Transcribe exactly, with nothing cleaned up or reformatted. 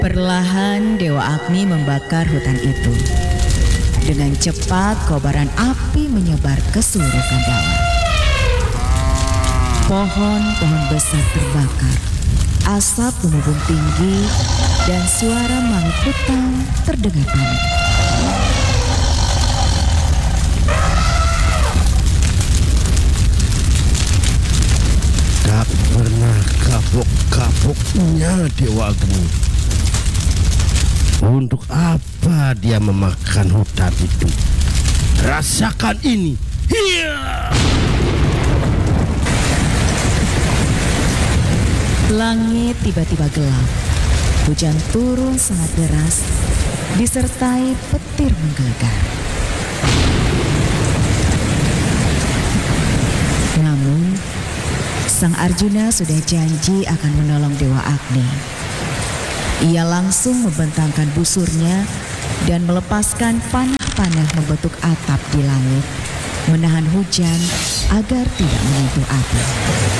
Perlahan Dewa Agni membakar hutan itu. Dengan cepat kobaran api menyebar ke seluruh Gandawa. Pohon-pohon besar terbakar, asap membumbung tinggi, dan suara mangit hutan terdengar panik. Tak pernah kapok-kapoknya Dewa Agni. Untuk apa dia memakan hutan itu? Rasakan ini. Hiya! Langit tiba-tiba gelap. Hujan turun sangat deras, disertai petir menggelegar. Namun, Sang Arjuna sudah janji akan menolong Dewa Agni. Ia langsung membentangkan busurnya dan melepaskan panah-panah membentuk atap di langit, menahan hujan agar tidak menyentuh api.